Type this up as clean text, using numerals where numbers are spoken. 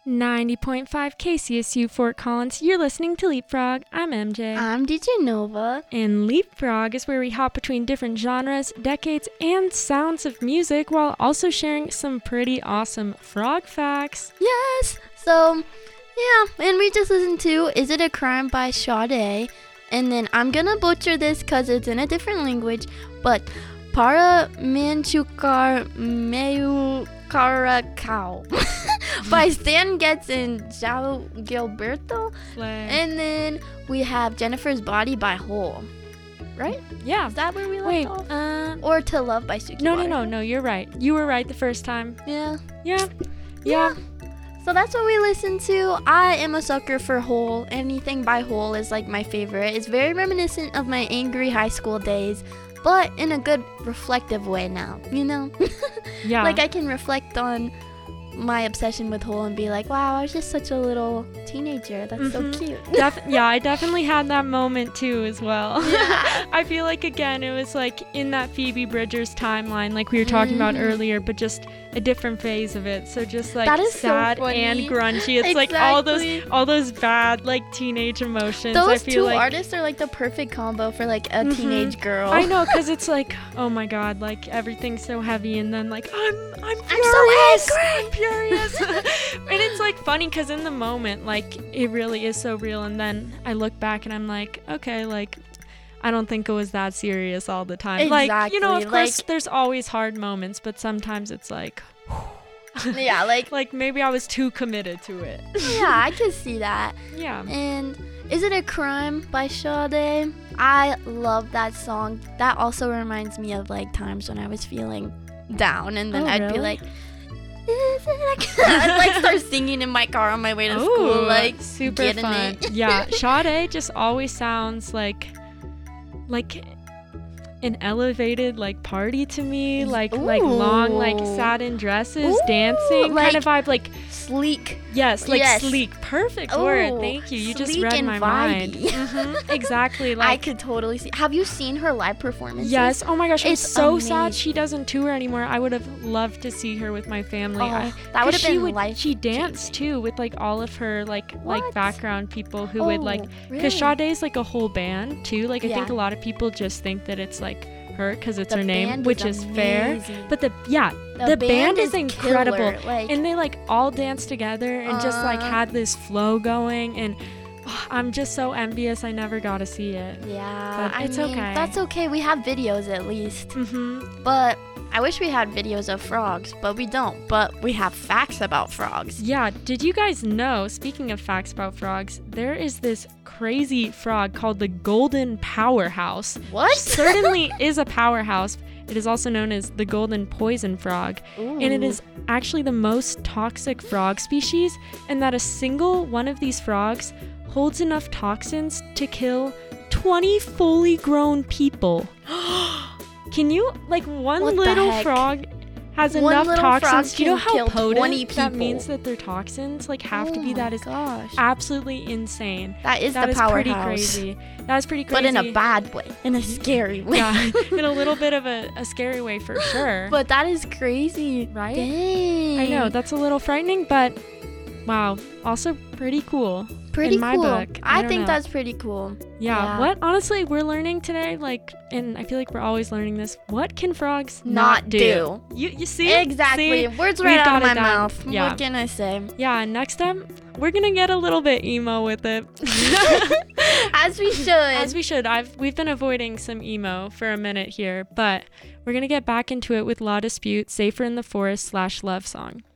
90.5 KCSU Fort Collins. You're listening to Leapfrog. I'm MJ. I'm DJ Nova. And Leapfrog is where we hop between different genres, decades, and sounds of music while also sharing some pretty awesome frog facts. Yes! So, yeah, and we just listened to Is It a Crime by Sade. And then I'm gonna butcher this because it's in a different language, but Para Manchukar Meucaracao by Stan Getz and João Gilberto. And then we have Jennifer's Body by Hole. Right? Yeah. Is that where we left off? Or To Love by Suki Water. No, you're right. You were right the first time. Yeah. Yeah. So that's what we listened to. I am a sucker for Hole. Anything by Hole is like my favorite. It's very reminiscent of my angry high school days, but in a good reflective way now, you know? Yeah. Like I can reflect on my obsession with Hole and be like, wow, I was just such a little teenager. That's so cute. Yeah, I definitely had that moment too as well. Yeah. I feel like, again, it was like in that Phoebe Bridgers timeline like we were talking about earlier, but just a different phase of it. So just like sad so and grungy. It's like all those bad like teenage emotions. Those I feel two like artists are like the perfect combo for like a teenage girl. I know, because it's like, oh my god, like everything's so heavy, and then like I'm furious. I'm so angry. I'm furious. And it's like funny because in the moment like it really is so real, and then I look back and I'm like, okay, like I don't think it was that serious all the time. Exactly. Like, you know, of course there's always hard moments, but sometimes it's like yeah, like maybe I was too committed to it. Yeah, I can see that. Yeah. And Is It a Crime by Sade? I love that song. That also reminds me of like times when I was feeling down, and then I'd be like, is it a crime? I'd like start singing in my car on my way to school, like super fun. Yeah, Sade just always sounds like an elevated like party to me, like long like satin dresses, dancing like kind of vibe, like sleek. Yes, like sleek. Perfect word. Thank you. You just read my mind. Exactly. Like I could totally see. Have you seen her live performances? Yes. Oh my gosh, I'm It's so amazing. sad she doesn't tour anymore. I would have loved to see her with my family. That would have been life. She danced too with like all of her like background people who would like, because Sade's like a whole band too. Like I think a lot of people just think that it's like her because it's her name, which is fair. But the band is incredible, and they like all dance together and just like had this flow going, and I'm just so envious I never got to see it. Yeah, but it's okay. That's okay. We have videos at least. But I wish we had videos of frogs, but we don't. But we have facts about frogs. Yeah, did you guys know, speaking of facts about frogs, there is this crazy frog called the golden powerhouse. What? Certainly is a powerhouse. It is also known as the golden poison frog. Ooh. And it is actually the most toxic frog species, and that a single one of these frogs holds enough toxins to kill 20 fully grown people. Can you, like, one little frog has enough toxins? Do you know how potent that means that their toxins, like, have to be? That is absolutely insane. That is the powerhouse. Pretty crazy. That is pretty crazy. But in a bad way. In a scary way. Yeah, in a little bit of a scary way for sure. But that is crazy. Right? Dang. I know, that's a little frightening, but wow, also pretty cool. Pretty in my cool. book. I think that's pretty cool. Yeah. What honestly we're learning today, like, and I feel like we're always learning this, what can frogs not do? You see? Exactly. See? Words right out of my mouth. Yeah. What can I say? Yeah, next time we're gonna get a little bit emo with it. As we should. As we should. We've been avoiding some emo for a minute here, but we're gonna get back into it with La Dispute, Safer in the Forest /Love Song.